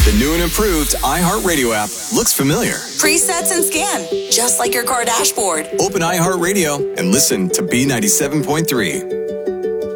The new and improved iHeartRadio app looks familiar. Presets and scan, just like your car dashboard. Open iHeartRadio and listen to B97.3.